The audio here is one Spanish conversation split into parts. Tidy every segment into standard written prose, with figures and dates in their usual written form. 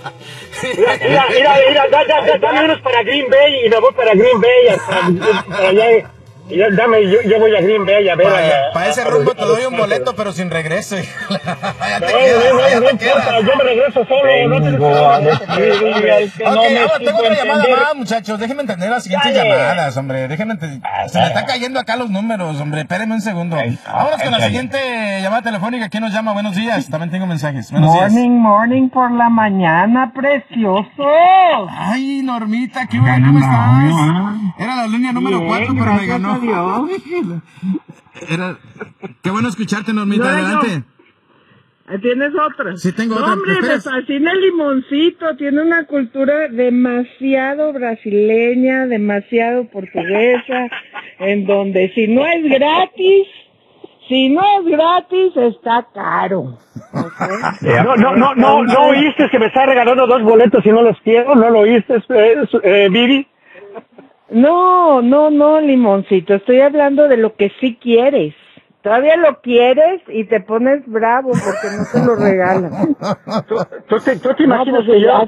Dame unos para Green Bay y me voy para Green Bay, para allá. Yo voy a Green Bay a ver. Para ese rumbo te doy un boleto, pero sin regreso. Ya te queda. Yo me regreso solo. No tengo otra llamada más, muchachos. Déjenme entender las siguientes llamadas, hombre. Se me están cayendo acá los números, hombre. Espérenme un segundo. Vámonos con la siguiente llamada telefónica. ¿Quién nos llama? Buenos días. También tengo mensajes. Buenos días. Morning por la mañana, preciosos. Ay, Normita, ¿qué hora? ¿Cómo estás? Era la línea número 4, pero me ganó. Qué bueno escucharte, Normita. Adelante. ¿Tienes otra? Sí, tengo otra. Hombre, me fascina el Limoncito. Tiene una cultura demasiado brasileña, demasiado portuguesa, en donde si no es gratis, está caro. Okay. No oíste que me está regalando 2 boletos y no los quiero. ¿No lo oíste, Vivi? No, Limoncito, estoy hablando de lo que sí quieres. Todavía lo quieres y te pones bravo porque no te lo regalan. ¿Tú te imaginas que yo...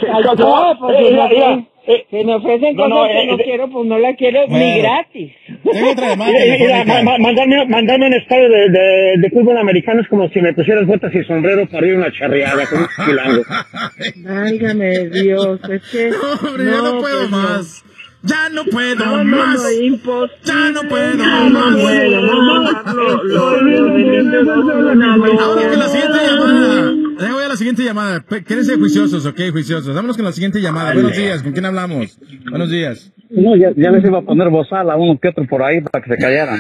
Si me ofrecen cosas que no quiero, pues no la quiero ni gratis. Tengo otra llamada. Mandarme un estadio de fútbol americano es como si me pusieras botas y sombrero para ir a una charreada con un chilango. Válgame Dios, es que... Hombre, ya no puedo más. Ya no puedo más. No, imposible. Ya no puedo más. Vámonos con la siguiente llamada. Voy a la siguiente llamada. Quédense juiciosos, ok, juiciosos. Vámonos con la siguiente llamada. Buenos días, ¿con quién hablamos? Buenos días. No, ya les iba a poner bozal a uno que otro por ahí para que se callaran.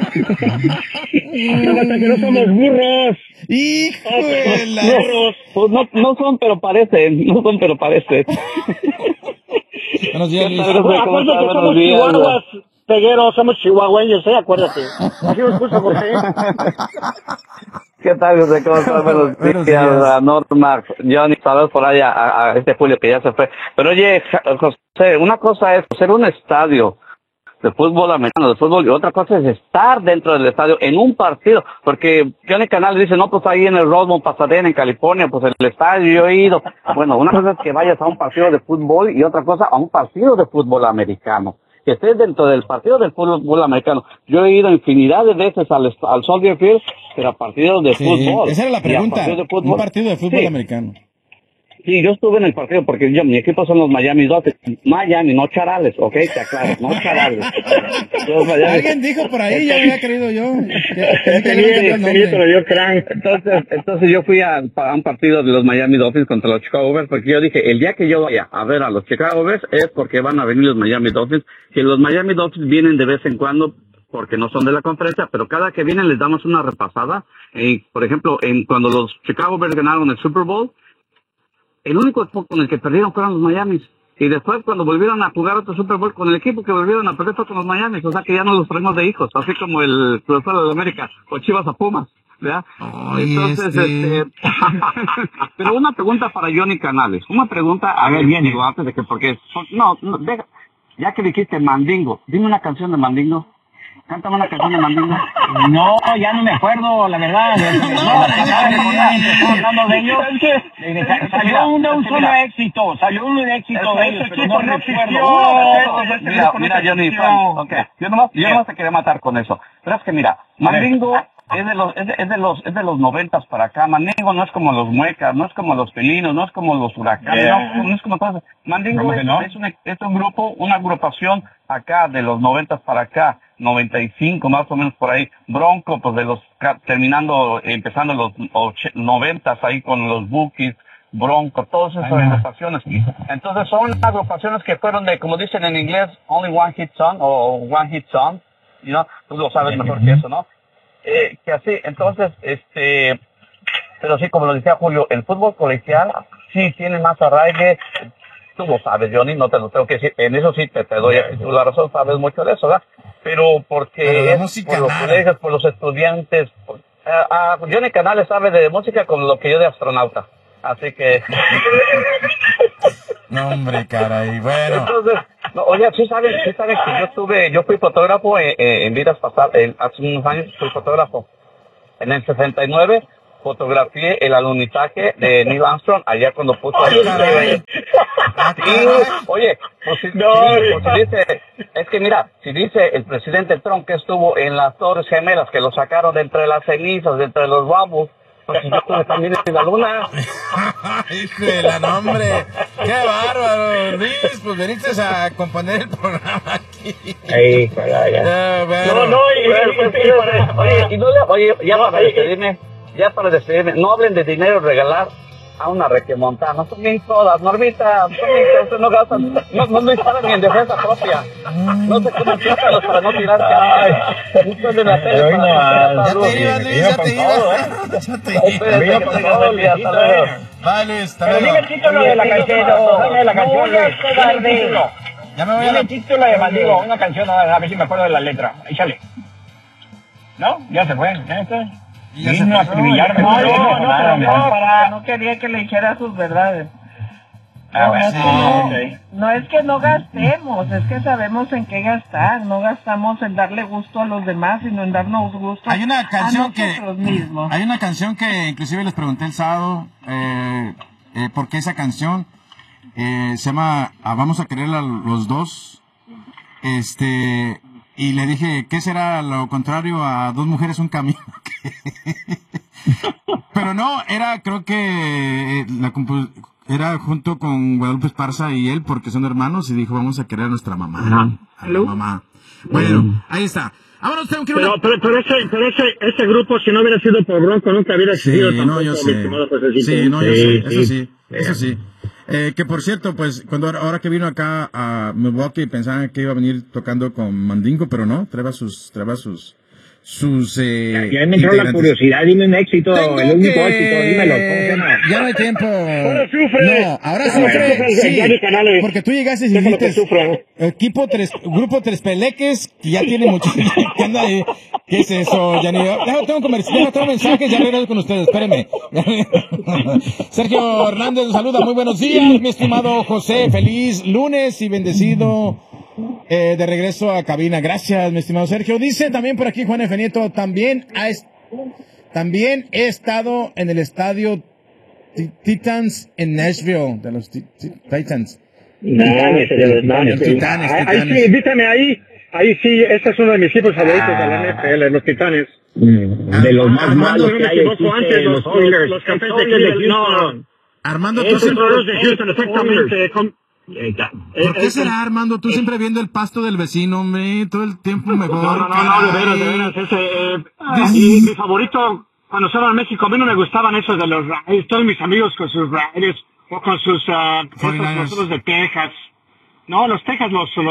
Que no somos burros. ¡Híjole! Pues no son, pero parecen. Buenos días, Luis. Acuérdate que somos chihuahuas, Peguero, somos chihuahueños, acuérdate. Así nos puso José. ¿Qué tal, José? ¿Cómo estás? Buenos días, Norma, Johnny, saludos por allá a este Julio que ya se fue. Pero oye, José, una cosa es hacer un estadio de fútbol americano, de fútbol, y otra cosa es estar dentro del estadio en un partido, porque Johnny Canales dice, no, pues ahí en el Rosemont, Pasadena, en California, pues el estadio, yo he ido. Bueno, una cosa es que vayas a un partido de fútbol y otra cosa a un partido de fútbol americano. Que estés dentro del partido del fútbol americano. Yo he ido infinidad de veces al Soldier Field, pero a partidos de fútbol. Esa era la pregunta, un partido de fútbol americano. Sí, yo estuve en el partido porque mi equipo son los Miami Dolphins. Miami, no Charales, ¿ok? Te aclaro, no Charales. Alguien dijo por ahí, ya había creído yo. Entonces yo fui a un partido de los Miami Dolphins contra los Chicago Bears porque yo dije, el día que yo vaya a ver a los Chicago Bears es porque van a venir los Miami Dolphins. Que los Miami Dolphins vienen de vez en cuando porque no son de la conferencia, pero cada que vienen les damos una repasada. Por ejemplo, cuando los Chicago Bears ganaron el Super Bowl, el único equipo con el que perdieron fueron los Miami. Y después, cuando volvieron a jugar otro Super Bowl, con el equipo que volvieron a perder fue con los Miami. O sea que ya no los traemos de hijos, así como el Cruz Azul de América, o Chivas a Pumas, ¿verdad? Entonces, pero una pregunta para Johnny Canales. Una pregunta, a ver, bien, digo, antes de que, deja, ya que dijiste Mandingo, dime una canción de Mandingo. Cántame una canción de Mandingo. No, ya no me acuerdo, la verdad. Hablando de ellos. Salió un solo éxito de ellos, pero no recuerdo. Mira, Johnny, yo nomás te quería matar con eso. Pero es que mira, Mandingo es de los 90 para acá. Mandingo no es como los Muecas, no es como los Felinos, no es como los Huracanes, no es como todas. Mandingo es un grupo, una agrupación acá de los 90 para acá, 95 más o menos por ahí. Bronco, pues empezando los 90 ahí con los Bookies, Bronco, todas esas agrupaciones. Entonces son agrupaciones que fueron de, como dicen en inglés, only one hit song o one hit song, tú lo sabes mejor que eso, ¿no? Que así, entonces, pero sí, como lo decía Julio, el fútbol colegial sí tiene más arraigue. Tú lo sabes, Johnny, no te lo tengo que decir. En eso sí te doy la razón, sabes mucho de eso, ¿verdad? Pero porque por los colegios, por los estudiantes. Johnny Canales sabe de música como lo que yo de astronauta. Así que... No, hombre, caray, bueno. Entonces, oye, sí saben que yo fui fotógrafo en vidas pasadas, hace unos años fui fotógrafo. En el 69 fotografié el alunizaje de Neil Armstrong allá cuando puso... Oye, pues si dice, es que mira, si dice el presidente Trump que estuvo en las Torres Gemelas, que lo sacaron de entre las cenizas, de entre los bambús, pues yo estuve también en la luna. Híjole, no, hombre, qué bárbaro, Luis, pues veniste a componer el programa aquí. Ahí, ya. Ya para despedirme, no hablen de dinero regalar a una requemontana, son bien todas, Normita, ustedes no gastan, no lo instalan ni en defensa propia, no se comen plátanos para no tirarse, no de la tele para no ya te ibas. Vale, está bien. Dime el título de la canción, Ya me voy dime el título de Mandigo, una canción, a ver si me acuerdo de la letra, échale. ¿No? Ya se fue, ya está. Vino a acribillarme. No quería que le dijera sus verdades. No es que no gastemos, es que sabemos en qué gastar. No gastamos en darle gusto a los demás, sino en darnos gusto hay una canción a nosotros mismos. Hay una canción que inclusive les pregunté el sábado por qué esa canción se llama Vamos a querer a los dos. Y le dije, ¿qué será lo contrario a dos mujeres, un camino? Pero no, creo que era junto con Guadalupe Esparza y él, porque son hermanos, y dijo, vamos a querer a nuestra mamá. A la mamá. Bueno, ahí está. Vámonos, tengo que ir pero ese grupo, si no hubiera sido por Bronco, nunca hubiera existido tampoco, no, yo sé. Eso sí. Que por cierto, pues, ahora que vino acá a Milwaukee, pensaban que iba a venir tocando con Mandingo, pero no, traeba sus ya me entró la curiosidad, dime un éxito, el único éxito, dímelo, ¿cómo se llama? Ya no hay tiempo. Ahora sufre. No, ahora sufre. Sí, porque tú llegaste y dijiste, grupo Tres Peleques, que ya tiene mucho, que anda ahí. ¿Qué es eso, Yanni? Tengo mensajes, ya regreso con ustedes, espérenme. Sergio Hernández nos saluda, muy buenos días, mi estimado José, feliz lunes y bendecido. De regreso a cabina. Gracias, mi estimado Sergio. Dice también por aquí Juan F. Nieto, también he estado en el estadio Titans en Nashville, de los Titans. Titanes. Ahí sí, dígame ahí sí, ese es uno de mis equipos favoritos de la NFL, los Titanes. De los más malos que hay, antes, los Oilers, los campeones de Houston. Armando, tú siempre los de Houston, exactamente. ¿Por qué será, Armando? Tú siempre viendo el pasto del vecino, hombre, todo el tiempo mejor. No, de veras, mi favorito, cuando estaba en México, a mí no me gustaban esos de los Raiders, todos mis amigos con sus Raiders, o con sus, los de Texas. No, los Texas,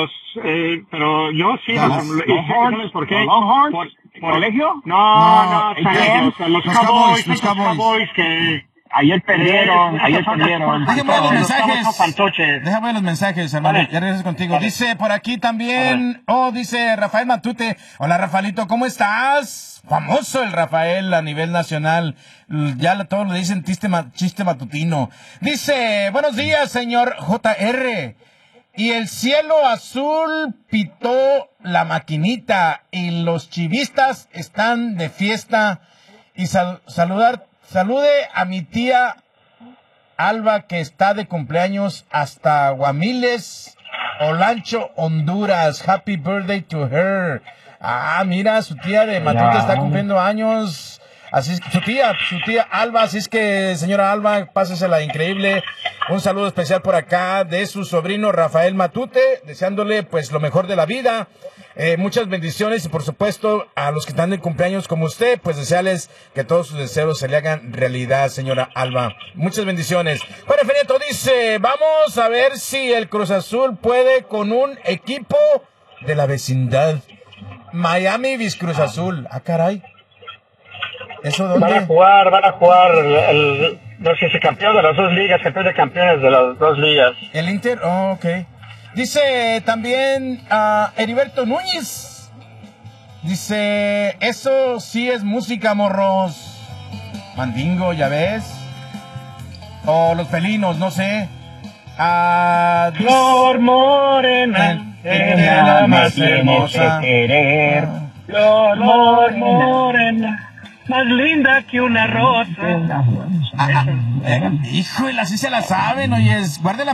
pero yo sí, ¿sabes por qué? ¿Longhorns? ¿Por colegio? No, los Cowboys, que... Ayer perdieron. Déjame ver los mensajes, hermano. Ya regreso contigo. Dice por aquí también, dice Rafael Matute. Hola, Rafaelito, ¿cómo estás? Famoso el Rafael a nivel nacional. Ya todos le dicen chiste matutino. Dice, buenos días, señor JR. Y el cielo azul pitó la maquinita y los chivistas están de fiesta. Y salude a mi tía Alba, que está de cumpleaños hasta Guamiles, Olancho, Honduras. Happy birthday to her. Mira, su tía de Matute está cumpliendo años. Así es, su tía Alba, así es que, señora Alba, pásesela increíble. Un saludo especial por acá de su sobrino Rafael Matute, deseándole pues lo mejor de la vida. Muchas bendiciones y por supuesto a los que están de cumpleaños como usted, pues desearles que todos sus deseos se le hagan realidad, señora Alba. Muchas bendiciones. Juan F. Nieto dice, vamos a ver si el Cruz Azul puede con un equipo de la vecindad. Miami bis Cruz Azul. Caray. ¿Eso dónde? Van a jugar no sé si campeón de las dos ligas, campeón de campeones de las dos ligas. El Inter, ok. Dice también Heriberto Núñez. Dice, eso sí es música, morros. Mandingo, ya ves. O los felinos, no sé. Flor morena, eres la más hermosa. Flor morena. más linda que una rosa. Híjole, así se la saben, oye, guárdela.